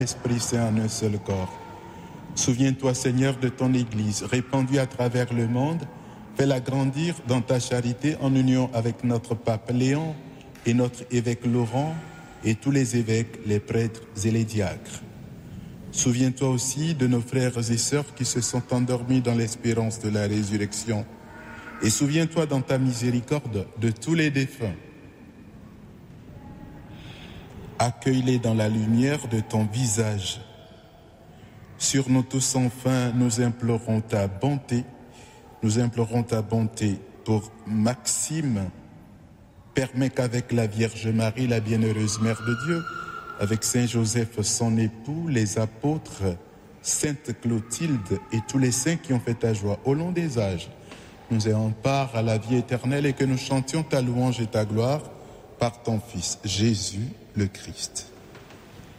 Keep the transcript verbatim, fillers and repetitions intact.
Esprit Saint en un seul corps. Souviens-toi, Seigneur, de ton Église, répandue à travers le monde. Fais-la grandir dans ta charité en union avec notre pape Léon et notre évêque Laurent et tous les évêques, les prêtres et les diacres. Souviens-toi aussi de nos frères et sœurs qui se sont endormis dans l'espérance de la résurrection. Et souviens-toi dans ta miséricorde de tous les défunts. Accueille-les dans la lumière de ton visage. Sur nous tous enfin, nous implorons ta bonté. Nous implorons ta bonté pour Maxime. Permets qu'avec la Vierge Marie, la bienheureuse Mère de Dieu, avec Saint Joseph, son époux, les apôtres, Sainte Clotilde et tous les saints qui ont fait ta joie au long des âges, nous ayons part à la vie éternelle et que nous chantions ta louange et ta gloire par ton Fils, Jésus le Christ.